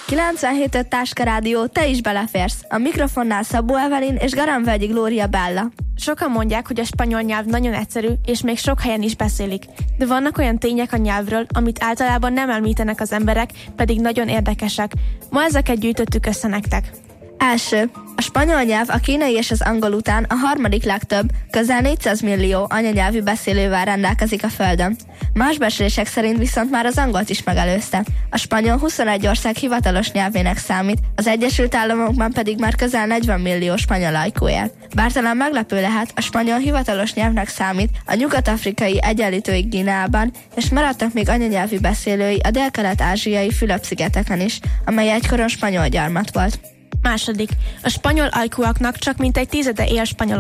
97.5 Táska Rádió, te is beleférsz. A mikrofonnál Szabó Evelyn és Garamvölgyi Glória Bella. Sokan mondják, hogy a spanyol nyelv nagyon egyszerű, és még sok helyen is beszélik. De vannak olyan tények a nyelvről, amit általában nem említenek az emberek, pedig nagyon érdekesek. Ma ezeket gyűjtöttük össze nektek. Első. A spanyol nyelv a kínai és az angol után a harmadik legtöbb, közel 400 millió anyanyelvű beszélővel rendelkezik a Földön. Más becslések szerint viszont már az angolt is megelőzte. A spanyol 21 ország hivatalos nyelvének számít, az Egyesült Államokban pedig már közel 40 millió spanyol laikó él. Bár talán meglepő lehet, a spanyol hivatalos nyelvnek számít a nyugat-afrikai egyenlítői Guineában, és maradtak még anyanyelvű beszélői a délkelet-ázsiai Fülöp-szigeteken is, amely egykoron spanyol gyarmat volt. Második. A spanyol ajkúaknak csak mintegy 10 él spanyol